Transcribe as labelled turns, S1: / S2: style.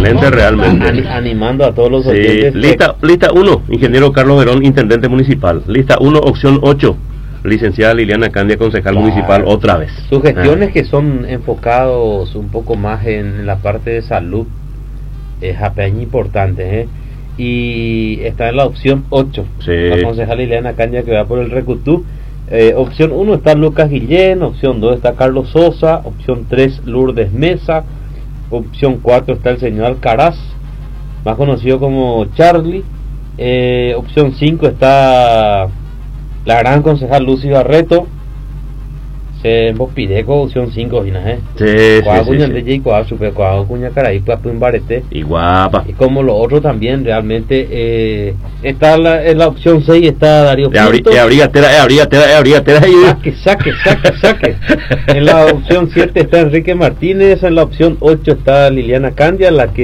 S1: gente realmente.
S2: Animando a todos los
S1: Sí.
S2: oyentes.
S1: Lista 1, ingeniero Carlos Verón, intendente municipal. Lista 1, opción 8, licenciada Liliana Candia, concejal municipal, otra vez.
S2: Sugestiones que son enfocados un poco más en la parte de salud, es importante, y está en la opción 8,
S1: Sí.
S2: la concejal Liliana Candia, que va por el Recutú. Opción 1 está Lucas Guillén, opción 2 está Carlos Sosa, opción 3 Lourdes Mesa, opción 4 está el señor Alcaraz, más conocido como Charlie, opción 5 está la gran concejal Lucy Barreto, se Pideco, opción 5,
S1: Sí,
S2: y
S1: guapa.
S2: y como lo otro también realmente está en la opción 6 está Darío Pinto. Saque. En la opción 7 está Enrique Martínez, en la opción 8 está Liliana Candia, la que